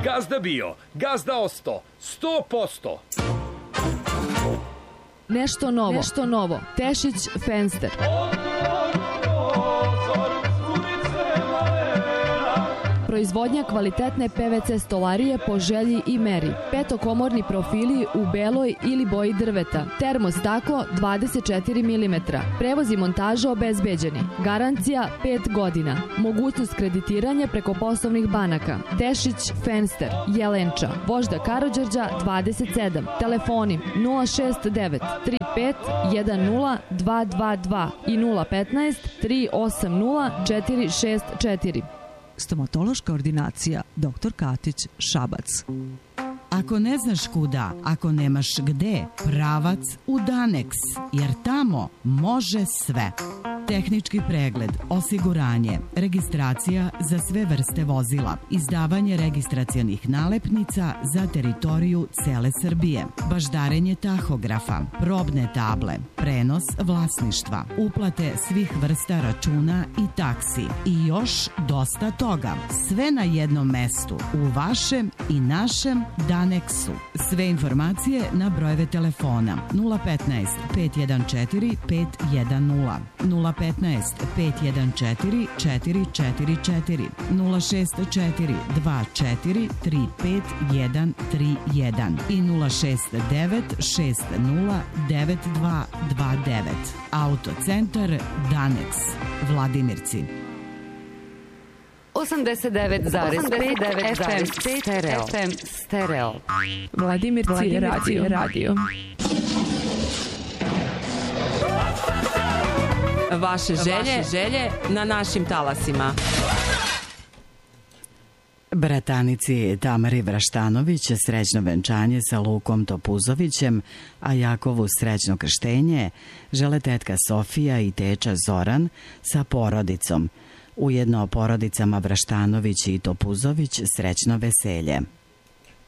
Gazda bio, gazda osto, 100%. Nešto novo. Tešić Fenster. Proizvodnja kvalitetne PVC stolarije po želji i meri. Petokomorni profili u beloj ili boji drveta. Termostaklo 24 mm. Prevoz i montaža obezbeđeni. Garancija 5 godina. Mogućnost kreditiranja preko poslovnih banaka. Tešić Fenster, Jelenča, Vožda Karađorđa 27. Telefoni 069 35 10 222 i 015 380 464. Stomatološka ordinacija Dr. Katić, Šabac. Ako ne znaš kuda, ako nemaš gde, pravac u Danex, jer tamo može sve. Tehnički pregled, osiguranje, registracija za sve vrste vozila, izdavanje registracionih nalepnica za teritoriju cele Srbije, baždarenje tahografa, probne table, prenos vlasništva, uplate svih vrsta računa i taksi i još dosta toga. Sve na jednom mestu, u vašem i našem Danexu. Sve informacije na brojeve telefona 015 514 510, 015 514 444, 064 24 35 131 i 069 60 9229. Autocentar Danex, Vladimirci. 89,5 FM stereo. Vladimirci radio. Vaše želje na našim talasima. Bratanici Tamari Vraštanović srećno venčanje sa Lukom Topuzovićem, a Jakovu srećno krštenje žele tetka Sofija i teča Zoran sa porodicom. Ujedno porodicama Vraštanović i Topuzović srećno veselje.